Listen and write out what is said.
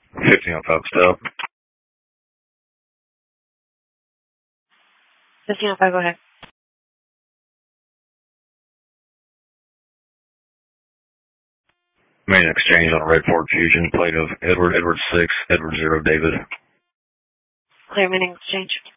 1505 stop. 1505, go ahead. Main exchange on a red Ford Fusion, plate of Edward 6, Edward 0, David. Clear main exchange.